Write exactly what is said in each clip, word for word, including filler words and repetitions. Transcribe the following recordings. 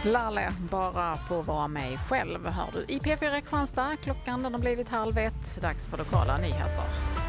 Lalle, bara få vara mig själv, hör du i P fyra Kristianstad. Klockan den har blivit halv ett, dags för lokala nyheter.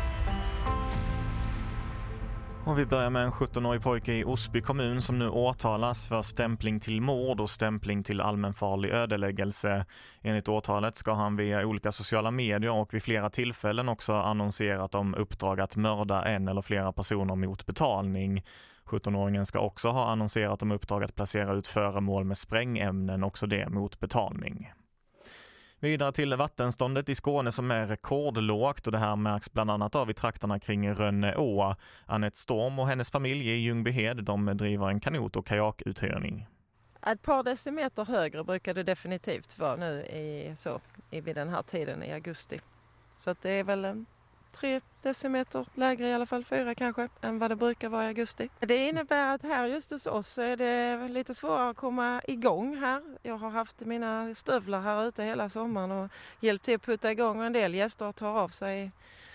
Och vi börjar med en sjuttonårig pojke i Osby kommun som nu åtalas för stämpling till mord och stämpling till allmänfarlig ödeläggelse. Enligt åtalet ska han via olika sociala medier och vid flera tillfällen också annonserat om uppdrag att mörda en eller flera personer mot betalning. sjuttonåringen ska också ha annonserat om uppdrag att placera ut föremål med sprängämnen, också det mot betalning. Vidare till vattenståndet i Skåne som är rekordlågt, och det här märks bland annat av i trakterna kring Rönneå. Anette Storm och hennes familj i Ljungbyhed, de driver en kanot- och kajakuthyrning. Ett par decimeter högre brukar det definitivt vara nu i, så, i, vid den här tiden i augusti. Så att det är väl en tre decimeter lägre, i alla fall fyra kanske, än vad det brukar vara i augusti. Det innebär att här just hos oss är det lite svårare att komma igång här. Jag har haft mina stövlar här ute hela sommaren och hjälpt till att putta igång, och en del gäster tar av sig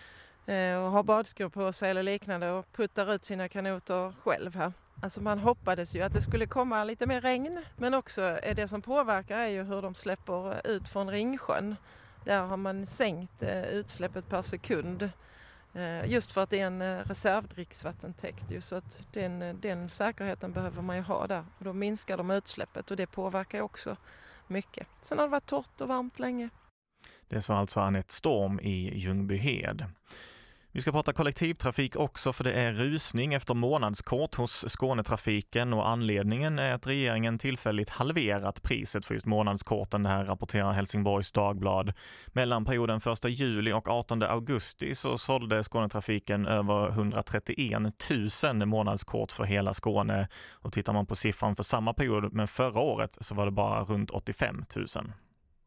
och har badskor på sig eller liknande och puttar ut sina kanoter själv här. Alltså man hoppades ju att det skulle komma lite mer regn, men också är det som påverkar är ju hur de släpper ut från Ringsjön. Där har man sänkt utsläppet per sekund just för att det är en reservdricksvattentäkt. Så att den, den säkerheten behöver man ju ha där. Och då minskar de utsläppet, och det påverkar också mycket. Sen har det varit torrt och varmt länge. Det sa alltså Anette Storm i Ljungbyhed. Vi ska prata kollektivtrafik också, för det är rusning efter månadskort hos Skånetrafiken, och anledningen är att regeringen tillfälligt halverat priset för just månadskorten. Det här rapporterar Helsingborgs Dagblad. Mellan perioden första juli och artonde augusti så sålde Skånetrafiken över hundratrettioen tusen månadskort för hela Skåne, och tittar man på siffran för samma period men förra året så var det bara runt åttiofem tusen.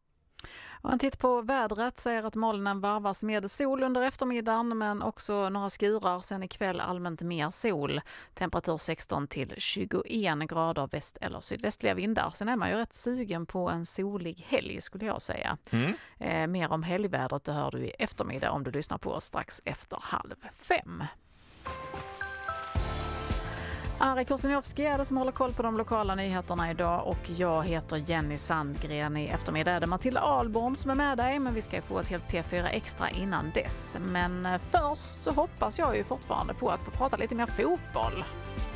Och en titt på vädret säger att molnen varvas med sol under eftermiddagen, men också några skurar, sen ikväll allmänt mer sol. Temperatur sexton till tjugoen grader, väst- eller sydvästliga vindar. Sen är man ju rätt sugen på en solig helg, skulle jag säga. Mm. Eh, mer om helgvädret det hör du i eftermiddag om du lyssnar på oss strax efter halv fem. Ari Korsenowski är det som håller koll på de lokala nyheterna idag, och jag heter Jenny Sandgren. I eftermiddag är det Matilda Ahlborn som är med dig, men vi ska få ett helt P fyra extra innan dess. Men först så hoppas jag ju fortfarande på att få prata lite mer fotboll.